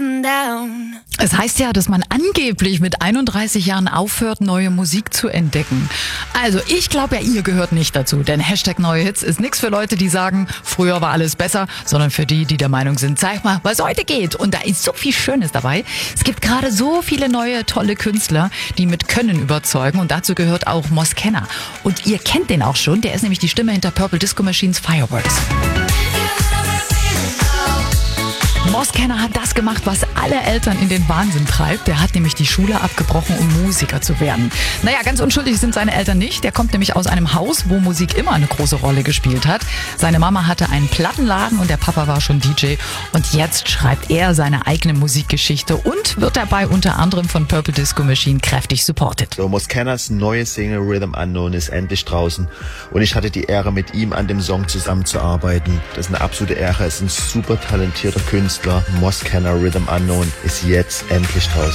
getting down. Es heißt ja, dass man angeblich mit 31 Jahren aufhört, neue Musik zu entdecken. Also ich glaube ja, ihr gehört nicht dazu, denn Hashtag neue Hits ist nichts für Leute, die sagen, früher war alles besser, sondern für die, die der Meinung sind, zeig mal, was heute geht. Und da ist so viel Schönes dabei. Es gibt gerade so viele neue, tolle Künstler, die mit Können überzeugen, und dazu gehört auch Mos Kenner. Und ihr kennt den auch schon, der ist nämlich die Stimme hinter Purple Disco Machines Fireworks. Mos Kenner hat das gemacht, was alle Eltern in den Wahnsinn treibt. Der hat nämlich die Schule abgebrochen, um Musiker zu werden. Naja, ganz unschuldig sind seine Eltern nicht. Der kommt nämlich aus einem Haus, wo Musik immer eine große Rolle gespielt hat. Seine Mama hatte einen Plattenladen und der Papa war schon DJ. Und jetzt schreibt er seine eigene Musikgeschichte und wird dabei unter anderem von Purple Disco Machine kräftig supported. So, Mos Kenners neue Single Rhythm Unknown ist endlich draußen und ich hatte die Ehre, mit ihm an dem Song zusammenzuarbeiten. Das ist eine absolute Ehre, er ist ein super talentierter Künstler. Mos Kenner Rhythm Unknown ist jetzt endlich draußen.